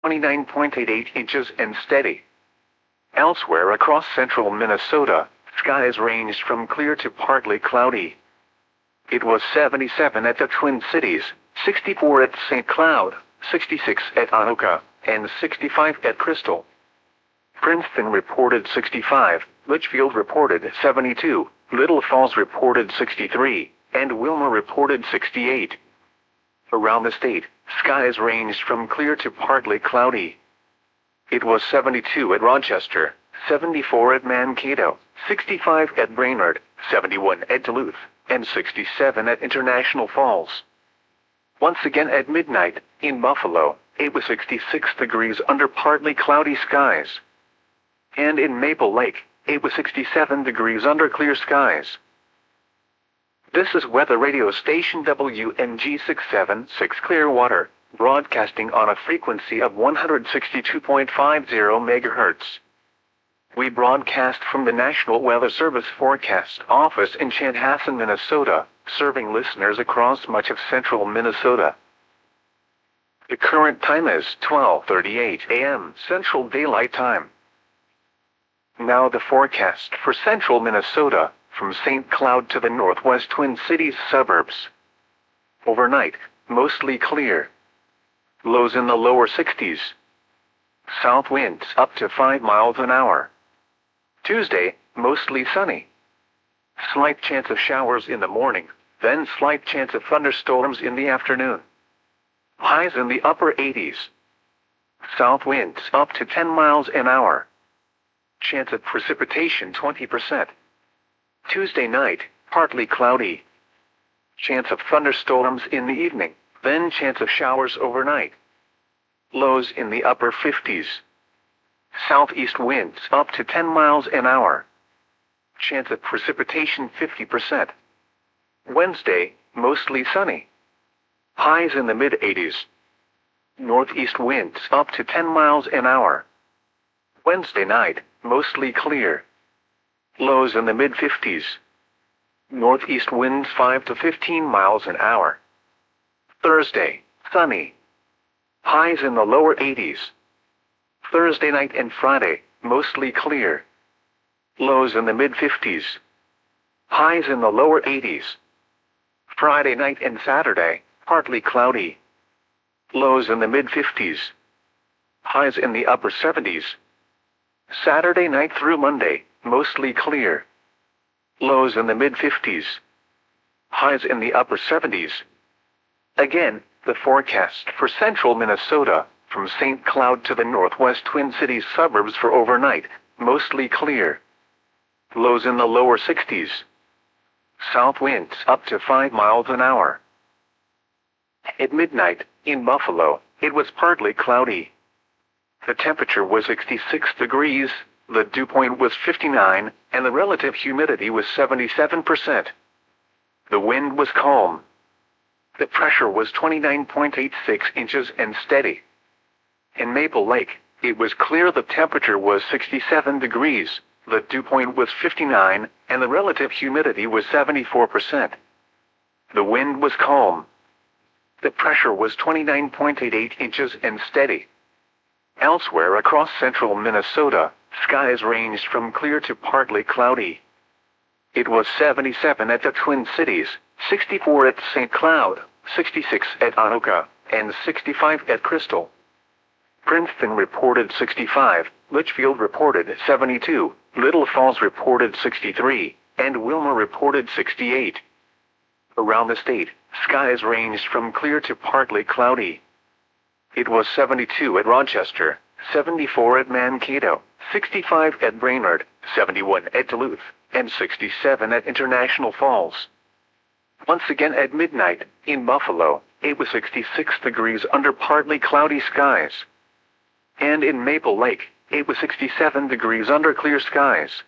29.88 inches and steady. Elsewhere across central Minnesota, skies ranged from clear to partly cloudy. It was 77 at the Twin Cities, 64 at St. Cloud, 66 at Anoka, and 65 at Crystal. Princeton reported 65, Litchfield reported 72, Little Falls reported 63, and Wilmer reported 68. Around the state, skies ranged from clear to partly cloudy. It was 72 at Rochester, 74 at Mankato, 65 at Brainerd, 71 at Duluth, and 67 at International Falls. Once again at midnight, in Buffalo, it was 66 degrees under partly cloudy skies. And in Maple Lake, it was 67 degrees under clear skies. This is weather radio station WMG 676 Clearwater, broadcasting on a frequency of 162.50 MHz. We broadcast from the National Weather Service Forecast Office in Chanhassen, Minnesota, serving listeners across much of central Minnesota. The current time is 12:38 a.m. Central Daylight Time. Now the forecast for central Minnesota, from St. Cloud to the northwest Twin Cities suburbs. Overnight, mostly clear. Lows in the lower 60s. South winds up to 5 miles an hour. Tuesday, mostly sunny. Slight chance of showers in the morning, then slight chance of thunderstorms in the afternoon. Highs in the upper 80s. South winds up to 10 miles an hour. Chance of precipitation 20%. Tuesday night, partly cloudy. Chance of thunderstorms in the evening, then chance of showers overnight. Lows in the upper 50s. Southeast winds up to 10 miles an hour. Chance of precipitation 50%. Wednesday, mostly sunny. Highs in the mid-80s. Northeast winds up to 10 miles an hour. Wednesday night, mostly clear. Lows in the mid-50s. Northeast winds 5 to 15 miles an hour. Thursday, sunny. Highs in the lower 80s. Thursday night and Friday, mostly clear. Lows in the mid-50s. Highs in the lower 80s. Friday night and Saturday, partly cloudy. Lows in the mid-50s. Highs in the upper 70s. Saturday night through Monday, mostly clear. Lows in the mid-50s. Highs in the upper 70s. Again, the forecast for central Minnesota, from St. Cloud to the northwest Twin Cities suburbs for overnight, mostly clear. Lows in the lower 60s. South winds up to 5 miles an hour. At midnight, in Buffalo, it was partly cloudy. The temperature was 66 degrees, the dew point was 59, and the relative humidity was 77%. The wind was calm. The pressure was 29.86 inches and steady. In Maple Lake, it was clear the temperature was 67 degrees, the dew point was 59, and the relative humidity was 74%. The wind was calm. The pressure was 29.88 inches and steady. Elsewhere across central Minnesota, skies ranged from clear to partly cloudy. It was 77 at the Twin Cities, 64 at St. Cloud, 66 at Anoka, and 65 at Crystal. Princeton reported 65, Litchfield reported 72, Little Falls reported 63, and Wilmer reported 68. Around the state, skies ranged from clear to partly cloudy. It was 72 at Rochester, 74 at Mankato, 65 at Brainerd, 71 at Duluth, and 67 at International Falls. Once again at midnight, in Buffalo, it was 66 degrees under partly cloudy skies. And in Maple Lake, it was 67 degrees under clear skies.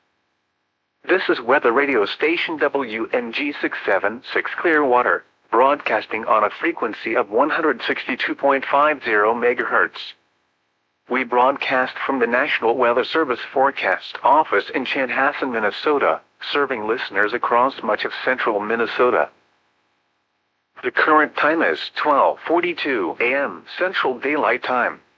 This is weather radio station WMG 676 Clearwater, broadcasting on a frequency of 162.50 MHz. We broadcast from the National Weather Service Forecast Office in Chanhassen, Minnesota, serving listeners across much of central Minnesota. The current time is 12:42 a.m. Central Daylight Time.